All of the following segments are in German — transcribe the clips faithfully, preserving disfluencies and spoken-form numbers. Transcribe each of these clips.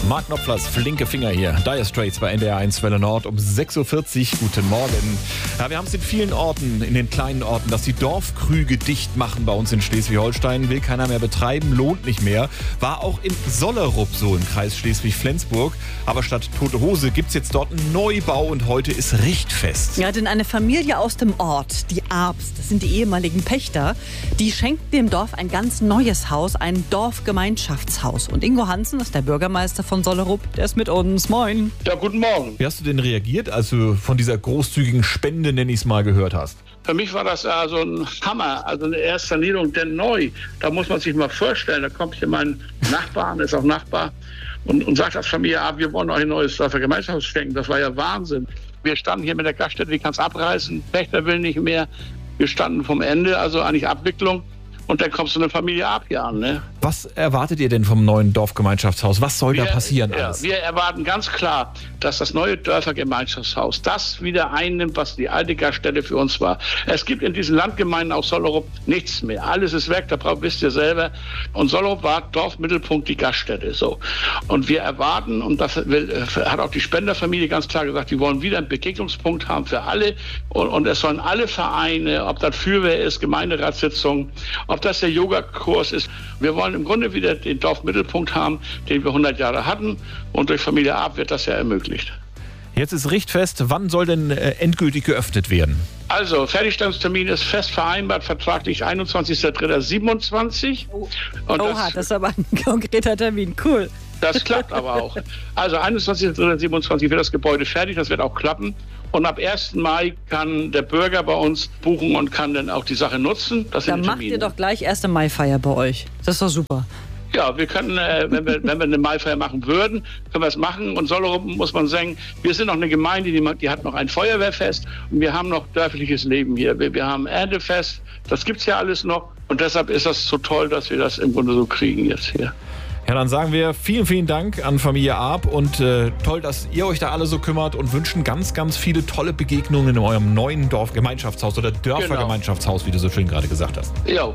Mark Knopflers flinke Finger hier. Dire Straits bei N D R eins Welle Nord um sechs Uhr vierzig. Guten Morgen. Ja, wir haben es in vielen Orten, in den kleinen Orten, dass die Dorfkrüge dicht machen bei uns in Schleswig-Holstein. Will keiner mehr betreiben, lohnt nicht mehr. War auch in Sollerup so im Kreis Schleswig-Flensburg. Aber statt Tote Hose gibt es jetzt dort einen Neubau und heute ist Richtfest. Ja, denn eine Familie aus dem Ort, die Arps, das sind die ehemaligen Pächter, die schenkt dem Dorf ein ganz neues Haus, ein Dorfgemeinschaftshaus. Und Ingo Hansen ist der Bürgermeister von Sollerup, der ist mit uns. Moin. Ja, guten Morgen. Wie hast du denn reagiert, als du von dieser großzügigen Spende, nenne ich es mal, gehört hast? Für mich war das also ein Hammer, also eine erste Sanierung, denn neu. Da muss man sich mal vorstellen, da kommt hier mein Nachbar, ist auch Nachbar, und, und sagt als Familie, ah, wir wollen euch ein neues Gemeinschaftshaus schenken. Das war ja Wahnsinn. Wir standen hier mit der Gaststätte, die kann es abreißen, Pächter will nicht mehr. Wir standen vom Ende, also eigentlich Abwicklung. Und dann kommst du eine Familie ab hier an, ne? Was erwartet ihr denn vom neuen Dorfgemeinschaftshaus? Was soll wir, da passieren ja, alles? Wir erwarten ganz klar, dass das neue Dörfergemeinschaftshaus das wieder einnimmt, was die alte Gaststätte für uns war. Es gibt in diesen Landgemeinden auch Sollerup nichts mehr. Alles ist weg, da braucht, wisst ihr selber. Und Sollerup war Dorfmittelpunkt, die Gaststätte. So. Und wir erwarten, und das will, hat auch die Spenderfamilie ganz klar gesagt, die wollen wieder einen Begegnungspunkt haben für alle. Und, und es sollen alle Vereine, ob das Fürwehr ist, Gemeinderatssitzungen, ob das der Yogakurs ist. Wir wollen im Grunde wieder den Dorfmittelpunkt haben, den wir hundert Jahre hatten. Und durch Familie Arp wird das ja ermöglicht. Jetzt ist Richtfest. Wann soll denn äh, endgültig geöffnet werden? Also, Fertigstellungstermin ist fest vereinbart, vertraglich einundzwanzigster dritter siebenundzwanzig. Oh. Oha, das, das ist aber ein konkreter Termin. Cool. Das klappt aber auch. Also einundzwanzigster dritter siebenundzwanzig wird das Gebäude fertig, das wird auch klappen. Und ab ersten Mai kann der Bürger bei uns buchen und kann dann auch die Sache nutzen. Das Dann macht ihr doch gleich erste Mai-Feier bei euch. Das ist doch super. Ja, wir können, äh, wenn wir wenn wir eine Maifeier machen würden, können wir es machen. Und Sollerup, muss man sagen, wir sind noch eine Gemeinde, die, die hat noch ein Feuerwehrfest und wir haben noch dörfliches Leben hier. Wir, wir haben Erntefest, das gibt's ja alles noch. Und deshalb ist das so toll, dass wir das im Grunde so kriegen jetzt hier. Ja, dann sagen wir vielen, vielen Dank an Familie Arp und äh, toll, dass ihr euch da alle so kümmert und wünschen ganz, ganz viele tolle Begegnungen in eurem neuen Dorfgemeinschaftshaus oder Dörfergemeinschaftshaus, wie du so schön gerade gesagt hast. Ja.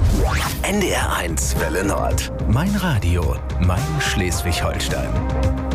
N D R eins Welle Nord. Mein Radio, mein Schleswig-Holstein.